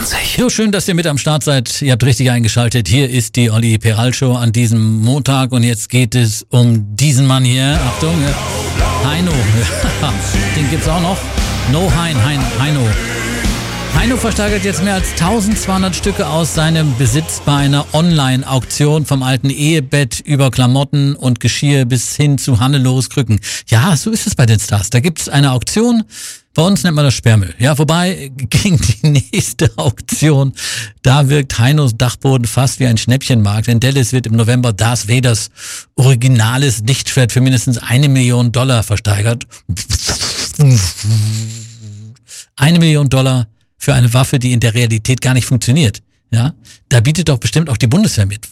24. So schön, dass ihr mit am Start seid. Ihr habt richtig eingeschaltet. Hier ist die Olli Peral Show an diesem Montag und jetzt geht es um diesen Mann hier. Achtung, Heino. Den gibt's auch noch. Heino. Heino versteigert jetzt mehr als 1200 Stücke aus seinem Besitz bei einer Online-Auktion, vom alten Ehebett über Klamotten und Geschirr bis hin zu Hannelores Krücken. Ja, so ist es bei den Stars. Da gibt's eine Auktion. Bei uns nennt man das Sperrmüll. Ja, wobei gegen die nächste Auktion, da wirkt Heinos Dachboden fast wie ein Schnäppchenmarkt. In Dallas wird im November Darth Vaders originales Lichtschwert für mindestens $1 Million versteigert. $1 Million für eine Waffe, die in der Realität gar nicht funktioniert. Ja, da bietet doch bestimmt auch die Bundeswehr mit.